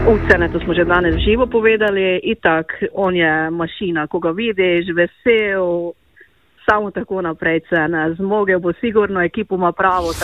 Cene, to smo že danes živo povedali, itak, on je mašina, ko ga vidiš, vesel, samo tako naprej cene, zmogel bo sigurno, ekipo ima pravo.